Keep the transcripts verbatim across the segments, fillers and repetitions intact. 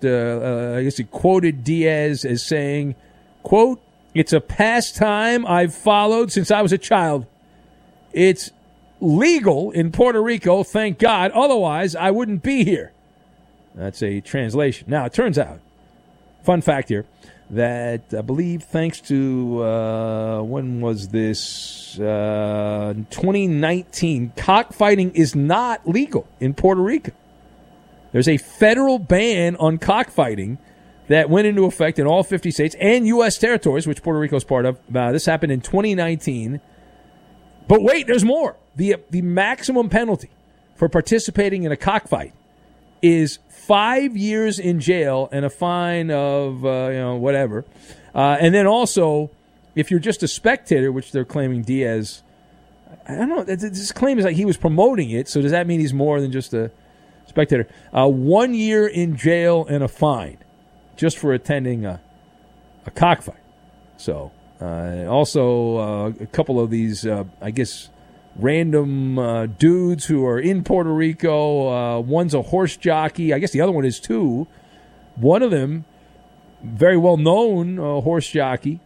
uh, uh, I guess he quoted Diaz as saying, quote, "It's a pastime I've followed since I was a child. It's legal in Puerto Rico, thank God. Otherwise, I wouldn't be here." That's a translation. Now, it turns out, fun fact here, that I believe thanks to, uh, when was this? Uh, twenty nineteen, cockfighting is not legal in Puerto Rico. There's a federal ban on cockfighting that went into effect in all fifty states and U S territories, which Puerto Rico is part of. Uh, this happened in twenty nineteen. But wait, there's more. The, the maximum penalty for participating in a cockfight is five years in jail and a fine of, uh, you know, whatever. Uh, and then also, if you're just a spectator, which they're claiming Diaz, I don't know, this claim is like he was promoting it, so does that mean he's more than just a spectator? Uh, one year in jail and a fine just for attending a, a cockfight. So, uh, also uh, a couple of these, uh, I guess, random uh, dudes who are in Puerto Rico. Uh, one's a horse jockey. I guess the other one is too. One of them, very well-known uh, horse jockey,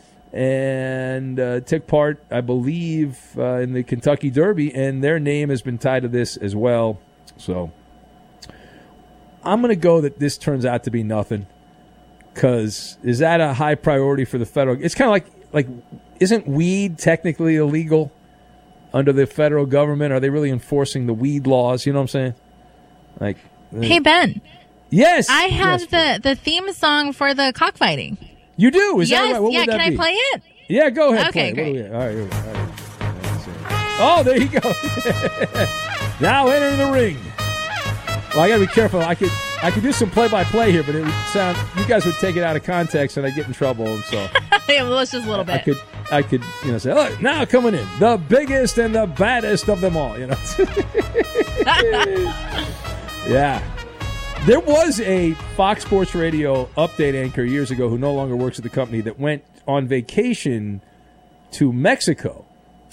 and uh, took part, I believe, uh, in the Kentucky Derby, and their name has been tied to this as well. So I'm going to go that this turns out to be nothing, because is that a high priority for the federal? It's kind of like, like, isn't weed technically illegal under the federal government? Are they really enforcing the weed laws? You know what I'm saying? Like, hey, Ben. Yes. I have yes, the, the theme song for the cockfighting. You do? Is yes, that right? What yeah, would that can be? I play it? Yeah, go ahead. Okay, play. great. All right, here we go. All right. Oh, there you go. Now enter the ring. Well, I got to be careful. I could I could do some play-by-play here, but it would sound, you guys would take it out of context and I'd get in trouble. And so yeah, well, it's just a little bit. I could, I could, you know, say, look, now coming in, the biggest and the baddest of them all, you know. Yeah. There was a Fox Sports Radio update anchor years ago who no longer works at the company that went on vacation to Mexico,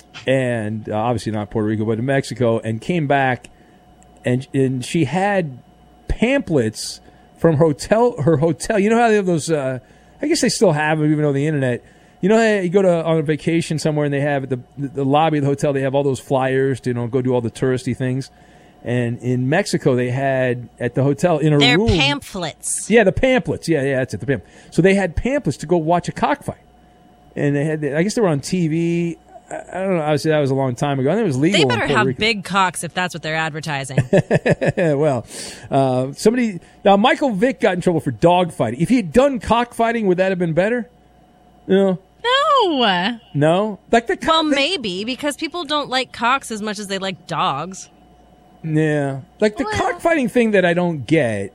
and uh, obviously not Puerto Rico, but to Mexico, and came back, and and she had pamphlets from hotel her hotel. You know how they have those? Uh, I guess they still have them, even though the internet. You know how you go to on a vacation somewhere and they have at the the lobby of the hotel, they have all those flyers to, you know, go do all the touristy things. And in Mexico, they had at the hotel in a They're room. They're pamphlets. Yeah, the pamphlets. Yeah, yeah, that's it. The pamphlets. So they had pamphlets to go watch a cockfight, and they had. I guess they were on T V. I don't know. Obviously, that was a long time ago. I think it was legal. They better in Puerto have Rico. big cocks if that's what they're advertising. Well, uh, somebody now Michael Vick got in trouble for dog fighting. If he had done cockfighting, would that have been better? You know? No. No. Like the well, they, maybe because people don't like cocks as much as they like dogs. Yeah. Like the well. cockfighting thing that I don't get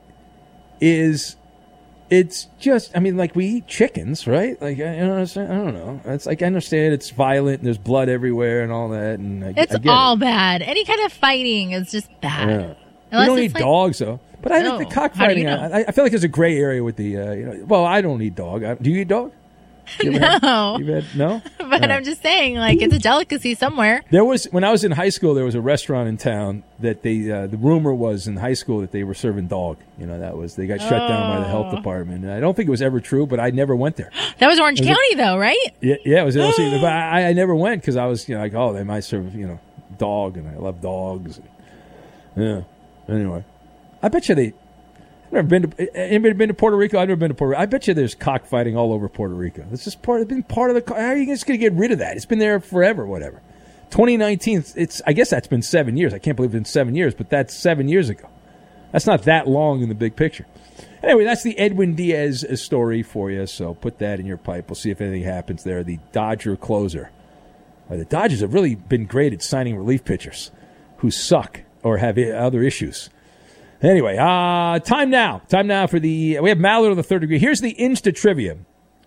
is it's just, I mean, like we eat chickens, right? Like, I, you know, I don't know. It's like, I understand it's violent and there's blood everywhere and all that. And I, It's I get all it. bad. Any kind of fighting is just bad. Yeah. Unless We don't it's eat like, dogs, though. But I No. think the How do cockfighting, you know? I, I feel like there's a gray area with the, uh, you know, well, I don't eat dog. I, do you eat dog? You ever had- No. you've had- no? But All right. I'm just saying, like, it's a delicacy somewhere. There was, when I was in high school, there was a restaurant in town that they, uh, the rumor was in high school that they were serving dog. You know, that was, they got shut down by the health Oh. department. And I don't think it was ever true, but I never went there. That was Orange Was it- County, though, right? Yeah, yeah, it was L C. But I, I never went because I was, you know, like, oh, they might serve, you know, dog, and I love dogs. Yeah. Anyway, I bet you they. I've never been to. Anybody been to Puerto Rico? I've never been to Puerto Rico. I bet you there's cockfighting all over Puerto Rico. It's just part. It's been part of the. How are you just going to get rid of that? It's been there forever. Whatever. twenty nineteen. It's. I guess that's been seven years. I can't believe it's been seven years, but that's seven years ago. That's not that long in the big picture. Anyway, that's the Edwin Diaz story for you. So put that in your pipe. We'll see if anything happens there. The Dodger closer. Uh, the Dodgers have really been great at signing relief pitchers who suck or have I- other issues. Anyway, uh, time now. Time now for the... We have Mallard of the third degree. Here's the Insta trivia.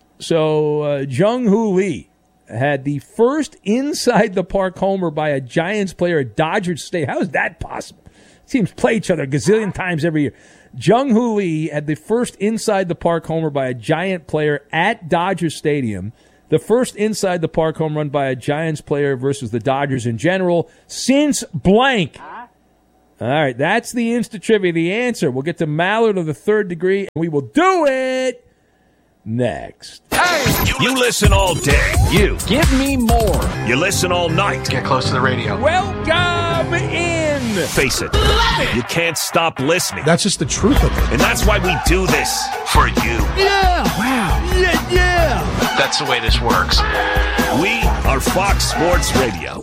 So, uh, Jung-Hoo Lee had the first inside-the-park homer by a Giants player at Dodger Stadium. How is that possible? Teams play each other a gazillion times every year. Jung-Hoo Lee had the first inside-the-park homer by a Giant player at Dodger Stadium. The first inside-the-park home run by a Giants player versus the Dodgers in general since blank. All right, that's the Insta Trivia. The answer. We'll get to Mallard of the Third Degree, and we will do it next. Hey! You listen all day. You. Give me more. You listen all night. Get close to the radio. Welcome in. Face it. You can't stop listening. That's just the truth of it. And that's why we do this. For you. Yeah. Wow. Yeah, yeah. That's the way this works. We are Fox Sports Radio.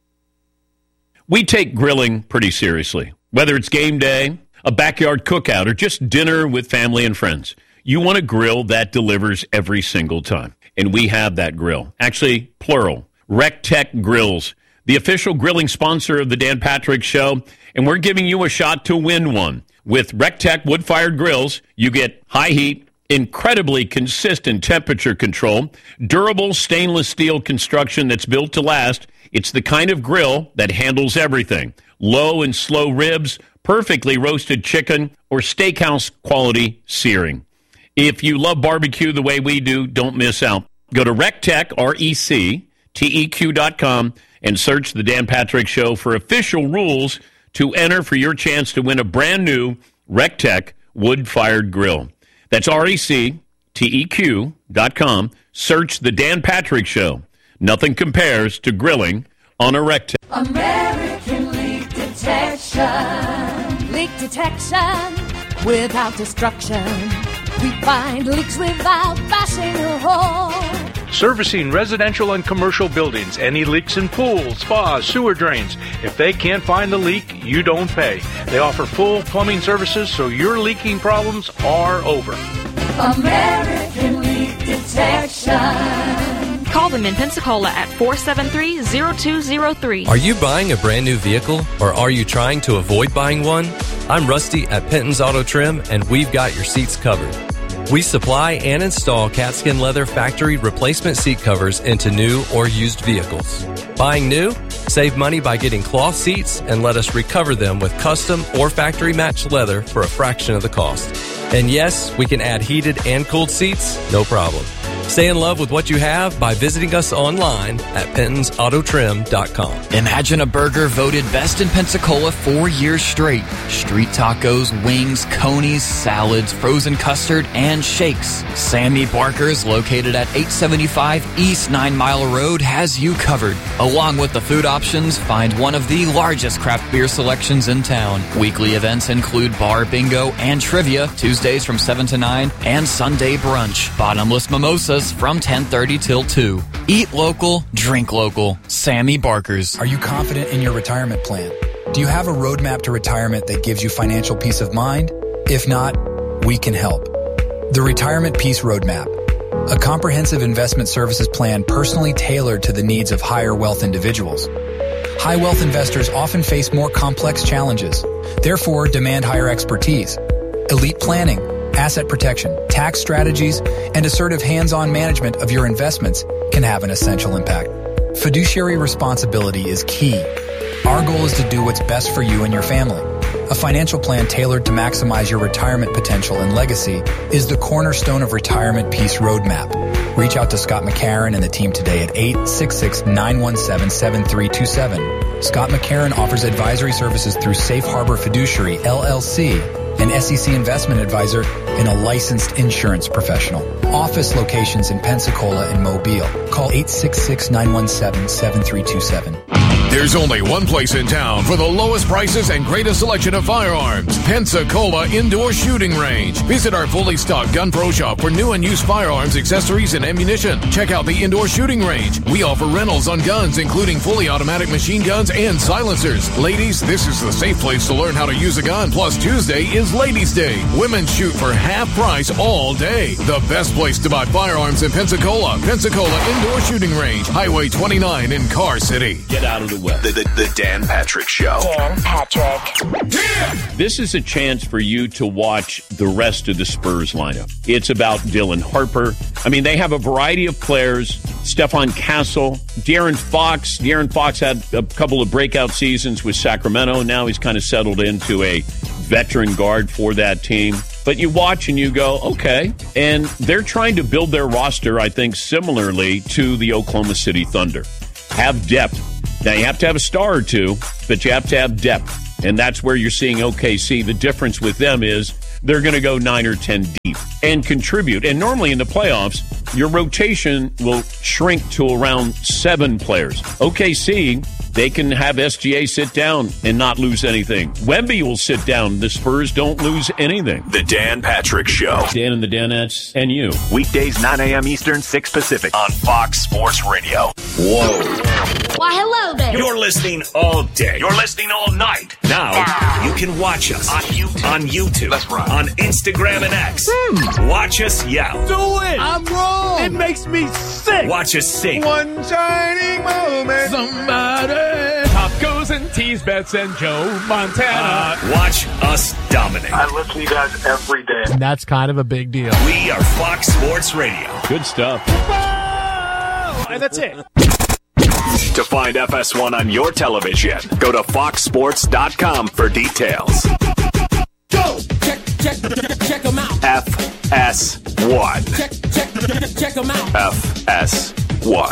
We take grilling pretty seriously. Whether it's game day, a backyard cookout, or just dinner with family and friends, you want a grill that delivers every single time. And we have that grill. Actually, plural. RecTech Grills, the official grilling sponsor of the Dan Patrick Show, and we're giving you a shot to win one. With RecTech wood-fired grills, you get high heat, incredibly consistent temperature control, durable stainless steel construction that's built to last. It's the kind of grill that handles everything. Low and slow ribs, perfectly roasted chicken, or steakhouse quality searing. If you love barbecue the way we do, don't miss out. Go to RecTech, R E C T E Q dot com, and search The Dan Patrick Show for official rules to enter for your chance to win a brand new RecTech wood-fired grill. That's R E C T E Q dot com. Search The Dan Patrick Show. Nothing compares to grilling on a RecTech. American Leak Detection. Leak detection without destruction. We find leaks without bashing a hole. Servicing residential and commercial buildings. Any leaks in pools, spas, sewer drains. If they can't find the leak, you don't pay. They offer full plumbing services, so your leaking problems are over. American Leak Detection. Call them in Pensacola at four seven three, zero two zero three. Are you buying a brand new vehicle, or are you trying to avoid buying one? I'm Rusty at Penton's Auto Trim, and we've got your seats covered. We supply and install catskin leather factory replacement seat covers into new or used vehicles. Buying new? Save money by getting cloth seats and let us recover them with custom or factory matched leather for a fraction of the cost. And yes, we can add heated and cooled seats, no problem. Stay in love with what you have by visiting us online at Pentons Auto Trim dot com. Imagine a burger voted best in Pensacola four years straight. Street tacos, wings, conies, salads, frozen custard, and shakes. Sammy Barker's, located at eight seventy-five East Nine Mile Road, has you covered. Along with the food options, find one of the largest craft beer selections in town. Weekly events include bar bingo and trivia, Tuesdays from seven to nine, and Sunday brunch. Bottomless mimosas from ten thirty till two. Eat local, drink local. Sammy Barker's. Are you confident in your retirement plan? Do you have a roadmap to retirement that gives you financial peace of mind? If not, we can help. The Retirement Peace Roadmap, a comprehensive investment services plan personally tailored to the needs of higher wealth individuals. High wealth investors often face more complex challenges, therefore demand higher expertise. Elite planning, asset protection, tax strategies, and assertive hands-on management of your investments can have an essential impact. Fiduciary responsibility is key. Our goal is to do what's best for you and your family. A financial plan tailored to maximize your retirement potential and legacy is the cornerstone of Retirement Peace Roadmap. Reach out to Scott McCarron and the team today at eight six six, nine one seven, seven three two seven. Scott McCarron offers advisory services through Safe Harbor Fiduciary, L L C, an S E C investment advisor and a licensed insurance professional. Office locations in Pensacola and Mobile. Call eight six six, nine one seven, seven three two seven. There's only one place in town for the lowest prices and greatest selection of firearms. Pensacola Indoor Shooting Range. Visit our fully stocked Gun Pro Shop for new and used firearms, accessories, and ammunition. Check out the Indoor Shooting Range. We offer rentals on guns, including fully automatic machine guns and silencers. Ladies, this is the safe place to learn how to use a gun. Plus, Tuesday is Ladies' Day. Women shoot for half price all day. The best place to buy firearms in Pensacola. Pensacola Indoor Shooting Range. Highway twenty-nine in Car City. Get out of the way. The, the, the Dan Patrick Show. Dan Patrick. Yeah! This is a chance for you to watch the rest of the Spurs lineup. It's about Dylan Harper. I mean, they have a variety of players. Stephon Castle, De'Aaron Fox. De'Aaron Fox had a couple of breakout seasons with Sacramento. Now he's kind of settled into a veteran guard for that team. But you watch and you go, okay. And they're trying to build their roster, I think, similarly to the Oklahoma City Thunder. Have depth. Now, you have to have a star or two, but you have to have depth. And that's where you're seeing O K C. The difference with them is they're going to go nine or ten deep and contribute. And normally in the playoffs, your rotation will shrink to around seven players. O K C, they can have S G A sit down and not lose anything. Wemby will sit down. The Spurs don't lose anything. The Dan Patrick Show. Dan and the Danettes and you. Weekdays, nine a.m. Eastern, six Pacific on Fox Sports Radio. Whoa. Why, hello there. You're listening all day. You're listening all night. Now, you can watch us on YouTube. On YouTube. That's right. On Instagram and X. Hmm. Watch us yell. Do it. I'm wrong. It makes me sick. Watch us sing. One shining moment. Somebody. Tacos and teas, Bets and Joe Montana. Uh, watch us dominate. I listen to you guys every day. And that's kind of a big deal. We are Fox Sports Radio. Good stuff. Whoa! And that's it. To find F S one on your television, go to fox sports dot com for details. Go! Check, check, check, check them out. F S one. Check, check, check them out. F S one.